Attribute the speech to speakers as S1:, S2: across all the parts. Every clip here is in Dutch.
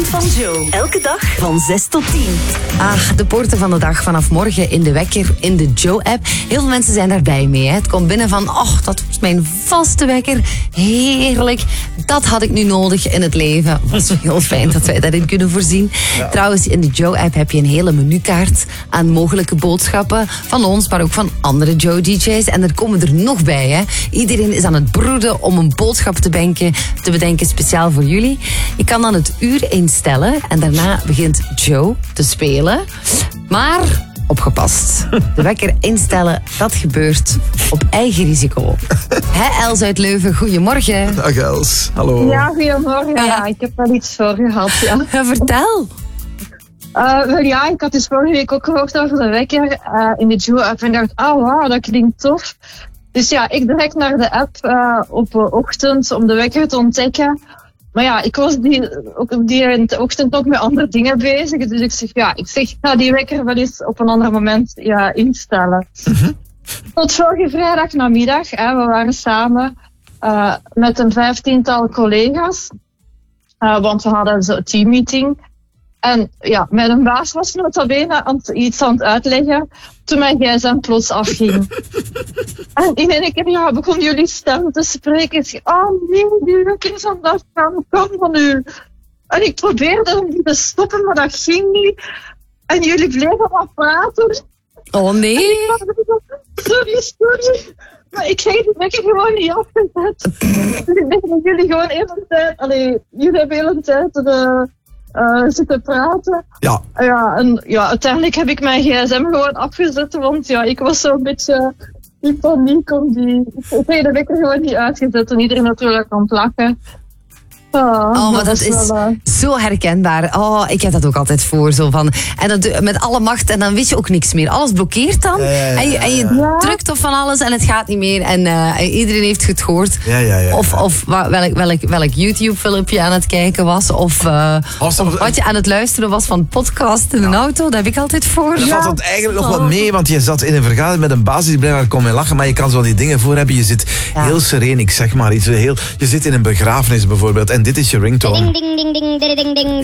S1: van Joe. Elke dag van 6 tot 10.
S2: De poorten van de dag vanaf morgen in de wekker in de Joe-app. Heel veel mensen zijn daar blij mee. Hè. Het komt binnen van, dat was mijn vaste wekker. Heerlijk. Dat had ik nu nodig in het leven. Het was heel fijn dat wij daarin kunnen voorzien. Ja. Trouwens, in de Joe-app heb je een hele menukaart aan mogelijke boodschappen van ons, maar ook van andere Joe-DJ's. En er komen er nog bij. Hè. Iedereen is aan het broeden om een boodschap te bedenken speciaal voor jullie. Je kan dan het uur instellen en daarna begint Joe te spelen. Maar opgepast. De wekker instellen, dat gebeurt op eigen risico. Hè, Els uit Leuven, goedemorgen.
S3: Dag Els, hallo.
S4: Ja, goedemorgen. Ja, ik heb wel iets voor gehad, ja.
S2: Vertel.
S4: Ik had dus vorige week ook gehoord over de wekker in de Joe-app en dacht, wauw, dat klinkt tof. Dus ja, ik direct naar de app op de ochtend om de wekker te ontdekken. Maar ja, ik was die in de ochtend ook met andere dingen bezig. Dus ik ga die wekker wel eens op een ander moment instellen. Mm-hmm. Tot vorige vrijdag namiddag, we waren samen met een 15-tal collega's. Want we hadden zo'n teammeeting. En ja, mijn baas was nota bene iets aan het uitleggen toen mijn gsm plots afging. En in één keer begon jullie stem te spreken. Ik zei, nee, die wekker is aan het afgaan, kom van u. En ik probeerde om die te stoppen, maar dat ging niet. En jullie bleven maar praten.
S2: Oh nee.
S4: Sorry. Maar ik kreeg die wekker gewoon niet afgezet. Jullie gewoon de hele tijd, jullie hebben de hele tijd zitten praten.
S3: Ja.
S4: Uiteindelijk heb ik mijn gsm gewoon afgezet, want ik was zo'n beetje in paniek om ik kreeg de wekker gewoon niet uitgezet en iedereen natuurlijk aan het lachen.
S2: Maar dat is zo herkenbaar. Ik heb dat ook altijd voor. Zo van, en dat met alle macht en dan weet je ook niks meer. Alles blokkeert dan. En je drukt op van alles en het gaat niet meer. En iedereen heeft het gehoord. Of welk YouTube-filmpje aan het kijken was. Of wat je aan het luisteren was van podcast in een auto. Dat heb ik altijd voor.
S3: Dat valt het eigenlijk nog wel mee, want je zat in een vergadering met een baas die blijkbaar kon mee lachen. Maar je kan zo die dingen voor hebben. Je zit heel sereen, ik zeg maar iets. Je zit in een begrafenis bijvoorbeeld. En dit is je ringtone.
S5: Ding, ding, ding, ding, ding, ding.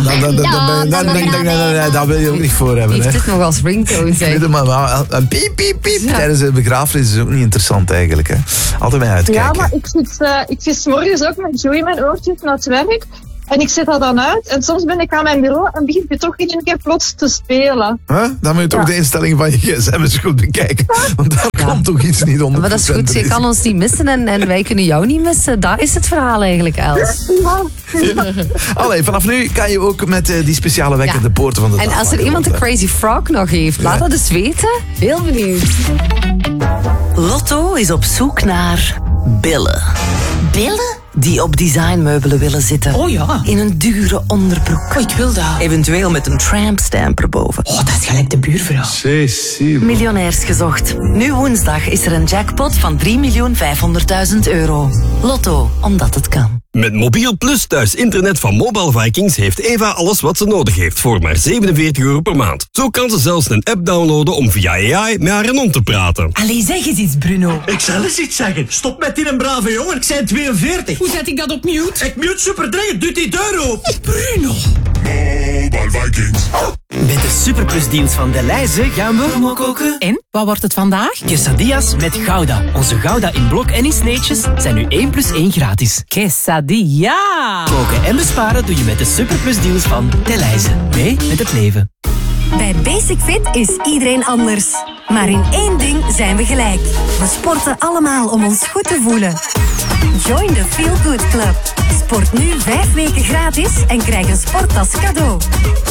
S3: Daar wil je ook niet voor hebben.
S2: Heeft het nog als ringtone zijn?
S3: Een piep, piep, piep. Tijdens een begrafenis is ook niet interessant eigenlijk. Hè. Altijd mee uitkijken.
S4: Ja, maar ik zit 's morgens ook met Joey in mijn oortjes naar het werk. En ik zet dat dan uit. En soms ben ik aan mijn bureau en begint je toch in een keer plots te spelen.
S3: Dan moet je toch de instelling van je gsm eens goed bekijken. Want daar komt toch iets niet onder.
S2: Maar dat is goed, je kan ons niet missen en wij kunnen jou niet missen. Dat is het verhaal eigenlijk, Els.
S3: Allee, vanaf nu kan je ook met die speciale wekker de poorten van de dag.
S2: En als er iemand de Crazy Frog nog heeft, laat dat eens weten. Heel benieuwd.
S1: Lotto is op zoek naar billen.
S6: Billen?
S1: Die op designmeubelen willen zitten.
S6: Oh ja.
S1: In een dure onderbroek.
S6: Ik wil dat.
S1: Eventueel met een trampstamp erboven.
S6: Dat is gelijk de buurvrouw.
S1: Miljonairs gezocht. Nu woensdag is er een jackpot van €3.500.000. Lotto, omdat het kan.
S7: Met Mobiel Plus thuis internet van Mobile Vikings heeft Eva alles wat ze nodig heeft voor maar €47 per maand. Zo kan ze zelfs een app downloaden om via AI met haar hond te praten.
S6: Allee, zeg eens iets, Bruno.
S8: Ik zal eens iets zeggen. Stop met die een brave jongen, ik zijn 42.
S6: Hoe zet ik dat op mute?
S8: Ik mute super dringend, doe die deur open.
S6: Bruno.
S9: Mobile Vikings.
S10: Met de Superplus-deals van Delhaize gaan we
S6: koken. En, wat wordt het vandaag?
S10: quesadillas met Gouda. Onze Gouda in blok en in sneetjes zijn nu 1 + 1 gratis.
S6: Quesadilla.
S10: Koken en besparen doe je met de Superplus-deals van Delhaize. Mee met het leven.
S11: Bij Basic Fit is iedereen anders. Maar in één ding zijn we gelijk. We sporten allemaal om ons goed te voelen. Join the Feel Good Club. Sport nu 5 weken gratis en krijg een sporttas cadeau.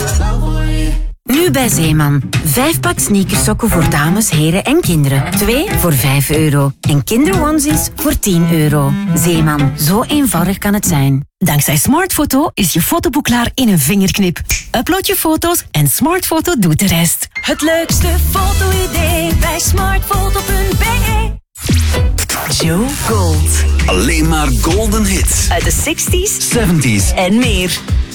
S12: Nu bij Zeeman. 5 pak sneakersokken voor dames, heren en kinderen. 2 voor €5. En kinderonesies voor €10. Zeeman, zo eenvoudig kan het zijn. Dankzij Smartfoto is je fotoboek klaar in een vingerknip. Upload je foto's en Smartfoto doet de rest. Het leukste foto-idee bij smartfoto.be.
S1: Joe Gold.
S13: Alleen maar golden hits.
S1: Uit de 60s,
S13: 70s
S1: en meer.